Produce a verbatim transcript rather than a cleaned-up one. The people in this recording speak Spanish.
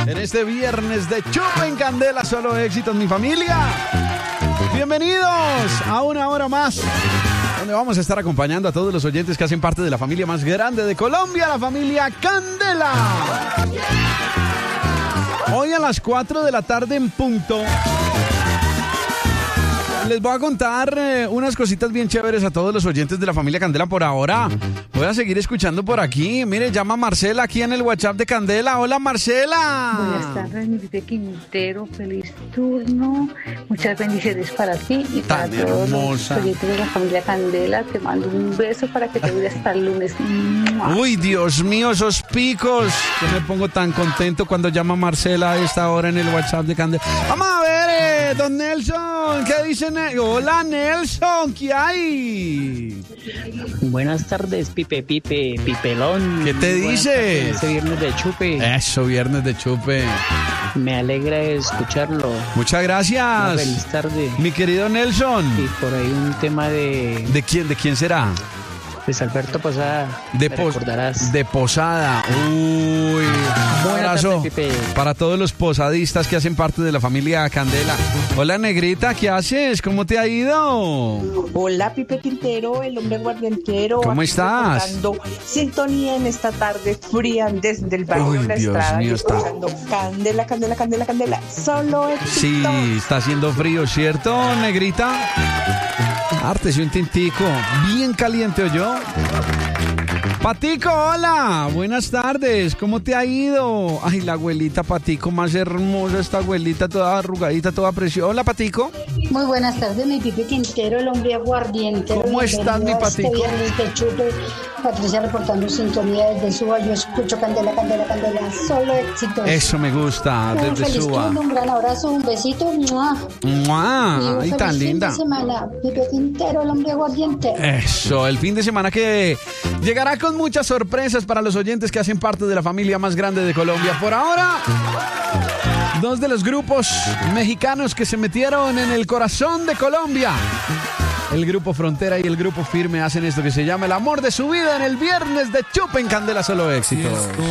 en este viernes de Chupa en Candela, solo éxitos, mi familia. Bienvenidos a una hora más, donde vamos a estar acompañando a todos los oyentes que hacen parte de la familia más grande de Colombia, la familia Candela. Hoy a las cuatro de la tarde en punto les voy a contar eh, unas cositas bien chéveres a todos los oyentes de la familia Candela. Por ahora voy a seguir escuchando por aquí. Mire, llama Marcela aquí en el WhatsApp de Candela. Hola, Marcela. Buenas tardes, mi Pipe Quintero. Feliz turno. Muchas bendiciones para ti y para Tan todos hermosa. los oyentes de la familia Candela. Te mando un beso para que te dure hasta el lunes. ¡Mua! Uy, Dios mío, esos picos. Yo me pongo tan contento cuando llama Marcela a esta hora en el WhatsApp de Candela. Vamos a ver, eh, don Nelson, ¿qué dicen? Hola, Nelson, ¿qué hay? Buenas tardes, Pipe, Pipe, Pipelón. ¿Qué te Buenas dice? tardes, Este viernes de chupe. Eso, viernes de chupe. Me alegra escucharlo. Muchas Una gracias, feliz tarde. mi querido Nelson. Y por ahí un tema de, ¿De quién, de quién será? de Alberto Posada. De, Me pos- recordarás. de Posada. Uy, un Buenas abrazo tardes, Pipe. para todos los posadistas que hacen parte de la familia Candela. Hola, negrita, ¿qué haces? ¿Cómo te ha ido? Hola, Pipe Quintero, el hombre guardientero. ¿Cómo aquí estás? reportando sintonía en esta tarde fría desde el barrio Uy, La Dios Estrada. mío, y está- escuchando Candela, Candela, Candela, Candela. Solo Sí, éxitos. está haciendo frío, ¿cierto, negrita? Ártese un tintico, bien caliente, ¿oyó? Patico, hola, buenas tardes, ¿cómo te ha ido? Ay, la abuelita Patico, más hermosa esta abuelita, toda arrugadita, toda preciosa. Hola, Patico. Muy buenas tardes, mi Pipe Quintero, el hombre aguardiente. ¿Cómo estás, mi Bienvenido a este patico? viernes de chupe. Patricia reportando sintonía desde Suba. Yo escucho Candela, Candela, Candela. Solo éxitos. Eso me gusta, Un desde feliz Suba. turno, un gran abrazo, un besito. ¡Mua! Y ¡Mua! un Ay, feliz tan fin linda. de semana. Pipe Quintero, el hombre aguardiente. Eso, el fin de semana que llegará con muchas sorpresas para los oyentes que hacen parte de la familia más grande de Colombia. Por ahora, dos de los grupos mexicanos que se metieron en el corazón de Colombia. El grupo Frontera y el grupo Firme hacen esto que se llama El amor de su vida en el viernes de Chupa en Candela, solo éxitos.